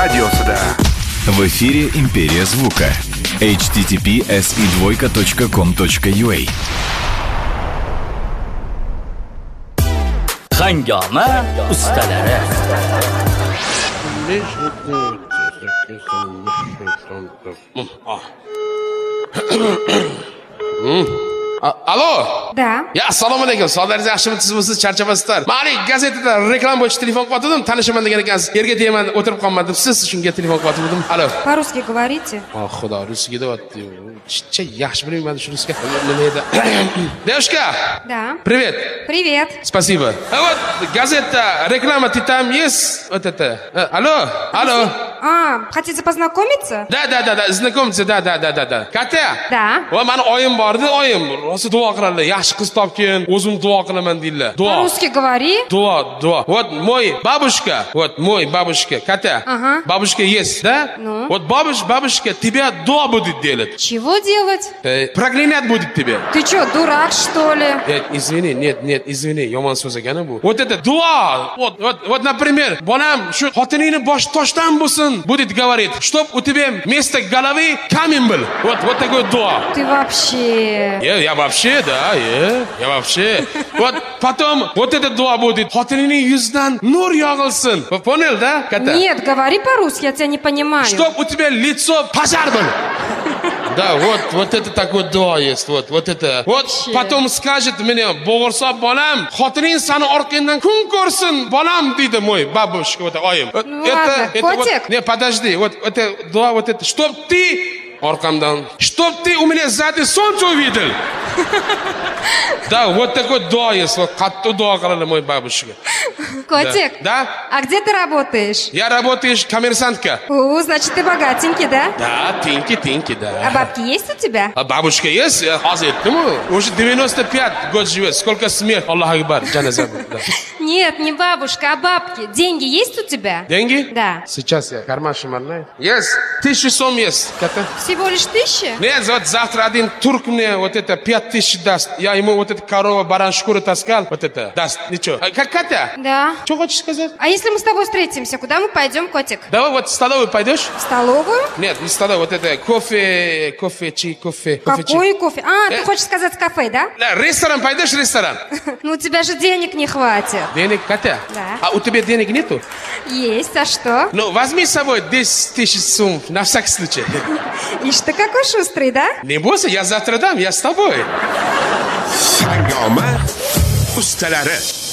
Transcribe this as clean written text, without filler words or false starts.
радиосыда. В эфире «Империя звука». https://com.ua. Hangama ustalari. Alo. Да. Ya assalomu alaykum. Sog'ligingiz yaxshimi, sizmisiz, charchamasizlar? Mani gazetada reklama bo'yicha telefon qilyotgandim. Tanishaman degan ekansiz. Yerga tegman, o'tirib qolman deb siz shunga telefon qilyotgandim. Alo. По-русски говорите? Oh, xudo, rusga deyapti. Chicha yaxshi bilmayman shu rusga. Nima edi? Девушка. Да. Привет. Привет. Спасибо. А вот газета, реклама, ты там есть? Вот это. Алло. Алло. Хотите познакомиться? Да, знакомься, да. Katya. Да. Va mani oyim bordi, oyim. Rosa duo qiladi. Yaxshi qiz topgan, o'zim duo qilaman deydilar. Duo. По-русски говори. Duo. Вот мой бабушка, Katya. Ага. Бабушка есть, да? Ну? Вот бабушка тебя дуа будет делать. Чего делать? Проклинать будет тебя. Ты что, дурак, что ли? Нет, извини, yomon so'z ekani bu. Вот это дуа. Вот, например, bolam shu xotiningni bosh toshdan bo'lsin, будет говорить, чтоб у тебя вместо головы камень был. Вот такой дуа. Ты вообще... Я вообще, да, я вообще. Вот потом вот это дуа будет. Xotiningning yuzidan nur yog'ilsin. Вы понял, да? Нет, говори по-русски, я тебя не понимаю. Чтоб у тебя лицо пожар был. Да, вот это такой дуа есть, вот это. Вот потом скажет мне, bo'g'irsa bolam, xotining sani orqangdan kun ko'rsin, bolam deydi мой бабушка, вот oyim. Ну ладно, котик. Не, подожди, вот это дуа, вот это, чтоб ты оркамдан, чтоб ты у меня сзади солнце увидел. Да, вот такой дуа есть, вот катты дуа qiladi мой бабушка. Котик. Да? А где ты работаешь? Я работаю коммерсантка. Значит, ты богатенький, да? Да, тинки, да. А бабки есть у тебя? А бабушка есть? Я хозяин. Уже 95 год живет. Сколько смерть? Аллах Акбар. Джаназа. Нет, не бабушка, а бабки. Деньги есть у тебя? Деньги? Да. Сейчас я карман шмарнаю. Есть. 1000 сом есть. Всего лишь 1000? Нет, вот завтра один турк мне вот это 5000 даст. Я ему вот это корова, баран шкуру таскал. Вот это даст. Ничего. Как Катя? Да. Что хочешь сказать? А если мы с тобой встретимся, куда мы пойдем, котик? Давай вот в столовую пойдешь? В столовую? Нет, не в столовую. Вот это кофе. Какой кофе? Ты хочешь сказать кафе, да? Да, ресторан пойдешь, ресторан? Ну, у тебя же денег не хватит. Денег, Катя? Да. А у тебя денег нету? Есть, а что? Ну, возьми с собой 10 000 сум, на всякий случай. Ишь ты какой шустрый, да? Не бойся, я завтра дам, я с тобой. Hangama ustalari.